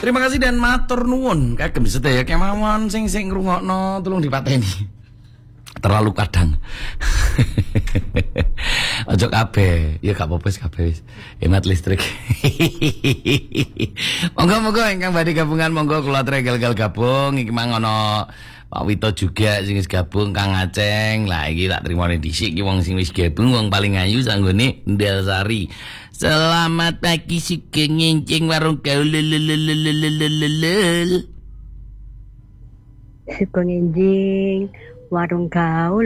Terima kasih dan matur nuwun. Kagem sedaya kemawon sing ngrungokno tulung dipateni. Terlalu kadang. Ojo kabeh. Ya gak apa-apa wis kabeh wis. Hemat listrik. Monggo-monggo ingkang badhe gabungan monggo kula tregal gabung iki mang ana Pak Wito juga sing wis gabung Kang Aceng. Lah iki tak trimone dhisik iki wong sing wis gabung wong paling ayu sanggone Ndel Sari. Selamat pagi Sugeng ngencing warung gaul. Sugeng ngencing warung gaul.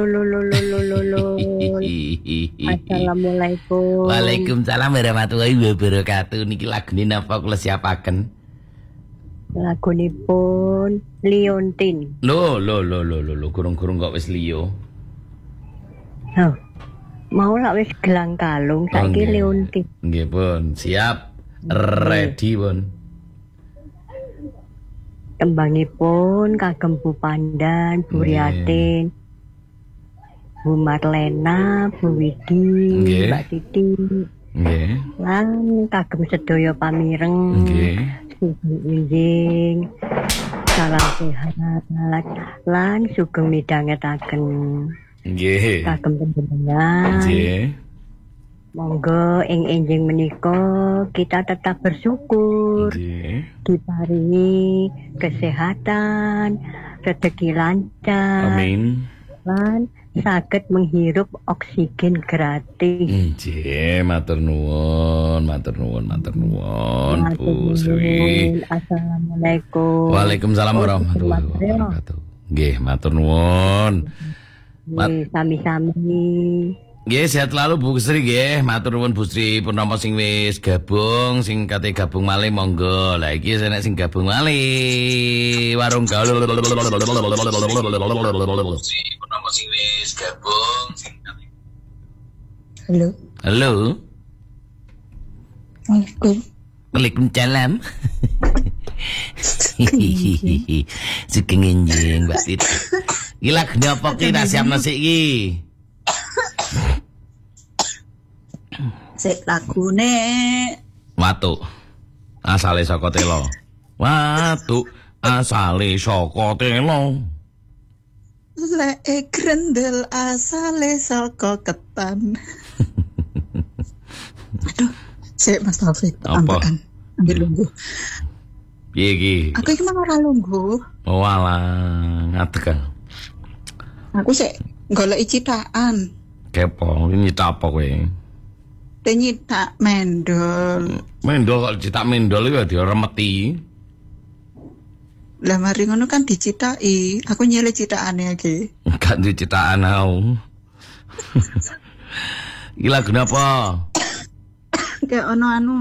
Assalamualaikum. Waalaikumsalam warahmatullahi wabarakatuh. Niki lagune napa kula siapaken? Lagunipun Liontin. Lho, gurung-gurung kok wis liyo. Oh. Mau lak wis gelang kalung saiki Liontin. Nggih, Pun. Siap. Ready, Pun. Tembangipun kagem Bu Pandan, Bu Riatin, Bu Marlena, Bu Widi, Mbak Titi. Nggih. Lan kagem sedaya pamireng. Nggih. Sugeng salam sehat lan sugeng midhangetaken. Nggih. Kagem panjenengan. Nggih. Monggo ing enjing menika kita tetap bersyukur. Nggih. Diparingi kesehatan, rezeki lancar. Amin. Lan saged menghirup oksigen gratis. Nggih, matur nuwun, Bu Sri. Assalamualaikum. Waalaikumsalam warahmatullahi wabarakatuh. Nggih, matur nuwun. Sami-sami. Nggih, sehat selalu Bu Sri nggih. Matur nuwun Bu Sri Purnomo sing wis gabung, sing kate gabung malih monggo. Lah iki nek sing gabung malih warung gaul. Purnomo sing wis gabung, sing kate. Halo. Halo. Waalaikumsalam. Sugeng ngencing Mbak Tit. Iki lagune apa ki tak siapno sik iki? Sik lagune Watu. Asale saka telo. Watu asale saka telo. lek grendel asale saka ketan. Aduh, sik Mas Taufik, ambekan. Ambil lungguh. Piye iki? Aku iki mang ora lungguh. Oh alah, ngadeg. Aku sik golek cithakan. Kepo, ini nyita apa kowe? Nyita mendol. Mendol kok cetak mendol iki ya diremeti. Lah mari ngono kan dicithaki. Aku nyele cithakane iki. Gak duwe citakan aku. Iki lagu napa? Kayak ono anu.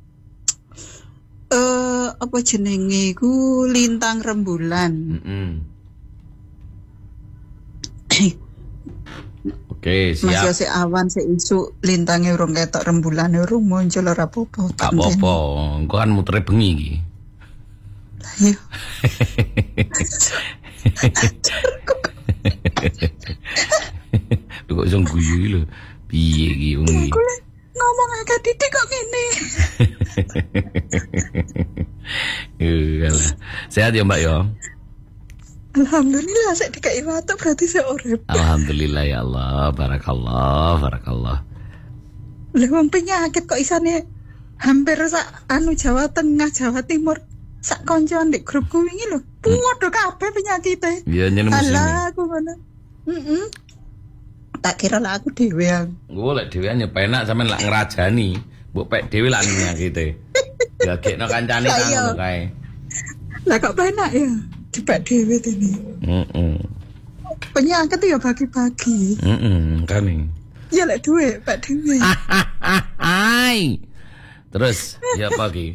Apa jenenge iku Lintang Rembulan. Oke, siap. Masih sik awan sik isuk lintange urung ketok rembulane urung muncul ora apa-apa. Gak apa-apa, engko kan mutere bengi iki. Lah iya. Kok iso guyu iki lho. Piye iki wong iki? Ngomong agak titik kok ngene. Iyalah. Sehat ya, Mbak ya? Alhamdulillah sik dikai watu berarti sik urip. Alhamdulillah ya Allah, barakallah. Lah wong penyakit kok isane hampir sak anu Jawa Tengah, Jawa Timur. Sak koncoan di grupku wingi lho. Padha kabeh penyakite. Iya nyen musim. Alah aku ngono. Tak kira lah aku dhewean. Lek dhewean ya penak sampean lak ngrajani. Mbok pek dhewe lak penyakite. Ya gekno kancane nang ngono kae. Lah kok penak ya? Dipek dhewe tene. Penyakit ya bagi-bagi. Kan nih. Ya lek duwe pek dhewe. Ai. Terus ya apa iki?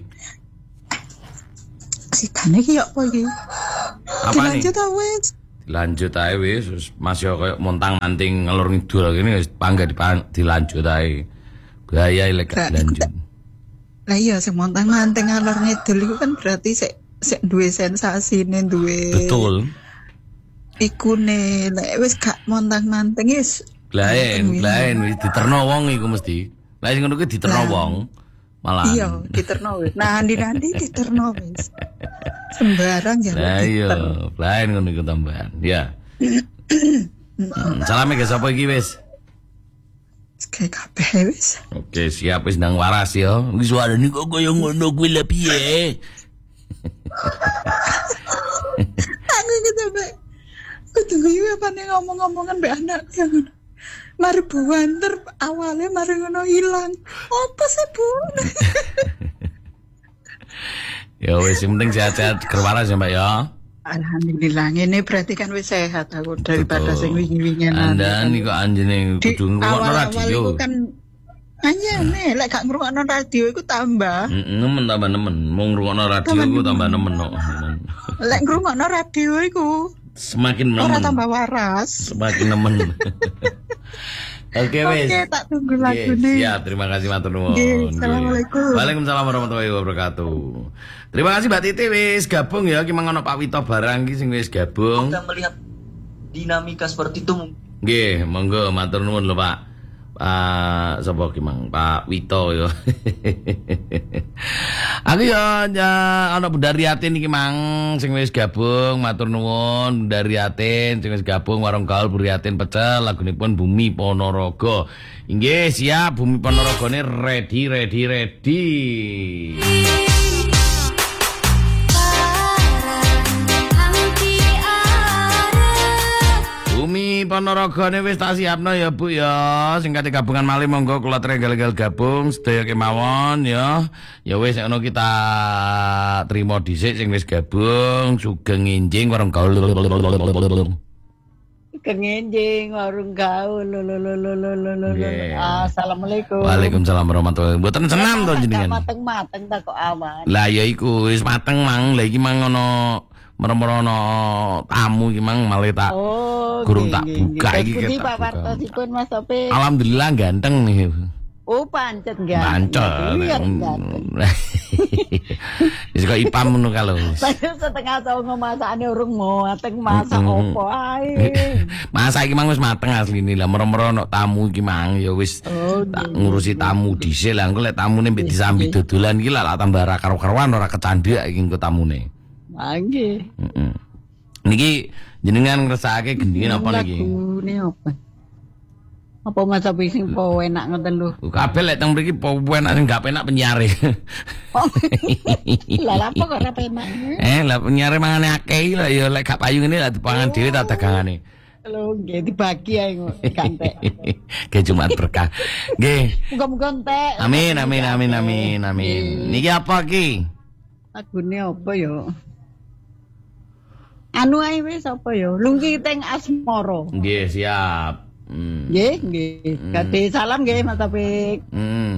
Sidane iki ya apa iki? Apa nih? Lanjut ta wis. Lanjut ae wis masih koyo montang-manting ngelor ngidul ngene wis pangga dilanjut ae. Gaya lek lanjut. Lah iya sing montang-manting ngelor ngidul iku kan berarti sik duwe sensasine duwe. Betul. Ikune lek wis gak montang-manting wis Lain wis diterno wong iku mesti. Lah sing ngono kuwi diterno wong. malah. Iya, diterno wis. Nah, nanti diterno wis. Sembarang ya. Lah iya, lain ngono iku tambahan. Ya. Salame ke sapa iki wis? Kayak kabeh wis. Oke, siap wis nang waras ya. Wis suarane kok koyo ngono kuwi lha piye? Aku gitu mbak. Aku tunggu ya apa nih ngomong-ngomongan mbak anak yang mari buanter awalnya mari ngono hilang. Apa sih bu? Ya wis sing penting sehat-sehat kerwaras ya Mbak ya. Alhamdulillah ini berarti kan wis sehat aku daripada Betul. sing wingi-wingian. Anda nih kok anjene Di kudu ngrungokno awal-awal radio. itu kan hanya nih lek gak ngrungokno radio iku tambah. Nemen tambah nemen. Mau ngrungokno radio ku tambah nemen kok. Lek ngrungokno radio iku Semakin ora nemen. tambah waras. Semakin nemen. Oke wis. Oke, tak tunggu Oke, lagune. siap, terima kasih matur nuwun. Oke, assalamualaikum. Waalaikumsalam warahmatullahi wabarakatuh. Terima kasih Mbak Titi wis gabung ya ki mang ono Pak Wito barang ki sing wis gabung. Kita melihat dinamika seperti itu Nggih, monggo matur nuwun lho Pak. Pak sapa ki mang? Pak Wito ya. Aku ya ana Bunda Riatin iki mang sing wis gabung, matur nuwun Bunda Riatin sing wis gabung warung gaul Bu Riatin pecel lagunipun Bumi Ponorogo. Inggih, siap Bumi Ponorogone ready. Bumi Ponorogone wis tak siapno ya Bu ya. Sing kate gabungan malih monggo kula tregal-gal gabung sedaya kemawon ya. Ya wis ngono kita trimo dhisik sing wis gabung sugeng enjing warung gaul. Kengenjing warung gaul Nggih. Assalamualaikum. Waalaikumsalam warahmatullahi wabarakatuh. Mboten senam to jenengan. Mateng-mateng tak kok aman. Lah ya iku wis mateng mang. Lah iki mang ono merem-merono tamu iki mang malih tak gurung tak buka iki Pundi tak Pak buka. Wartosipun Mas Topik? Alhamdulillah ganteng nih. Oh pancet enggak? Mancol. Lihat ganteng. Wis kok ipam ngono kalau. Saya setengah tahun masakane urung mateng masak opo ae. Masa iki mang wis mateng asline lah merem-merono tamu iki mang ya wis tak ngurusi tamu dhisik lah engko lek tamune mbek disambi dodolan iki lah tambah ra karo-karuan ora kecandak iki engko tamune. Nggih. Heeh. Niki jenengan ngrasakake gendingan apa niki? Lagune apa? Apa Mas Topik sing po enak ngoten lho. Kabeh lek teng mriki po enak sing gak penak penyare. Lah apa kok ora penak? Lah penyare mangane akeh iki lah ya lek gak payu ngene lah dipangan dhewe tak dagangane. Lho nggih dibagi ae kok kantek. Ke Jumat berkah. Nggih. Muga-muga entek. Amin. Niki apa ki? Lagune apa ya? Anu ae wis apa ya? Lungki teng asmara. Nggih, siap. Nggih. Kadhe salam nggih Mas Topik.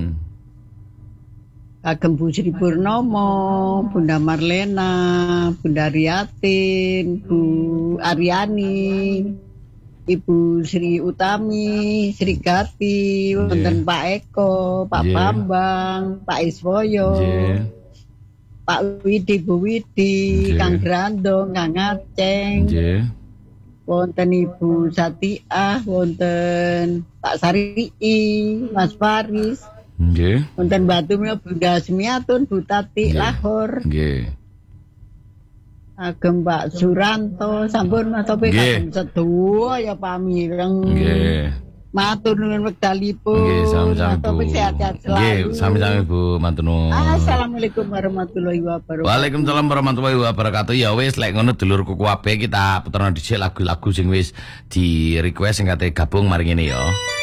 Kagem Bu Sri Purnomo, Bunda Marlena, Bunda Riatin, Bu Aryani, Ibu Sri Utami, Sri Gati, wonten Pak Eko, Pak Bambang, Pak Iswoyo, Pak Widi, Bu Widi, Kang Grandong, Kang Aceng, wonten Ibu Satiah, wonten Pak Sarii, Mas Faris, wonten Batumnya Bunda Semiatun, Bu Tati Lahor, agem Pak Suranto, sampun Mas Topik agem sedua ya pamireng. Matur nuwun wekdalipun. Nggih, sami-sami Bu. Topik sehat-sehat selalu. Nggih, sami-sami Bu, matur nuwun. Assalamualaikum warahmatullahi wabarakatuh. Waalaikumsalam warahmatullahi wabarakatuh. Ya wis lek ngono dulurku kabeh kita puterno dhisik lagu-lagu sing wis di request sing kate gabung mari ngene ya.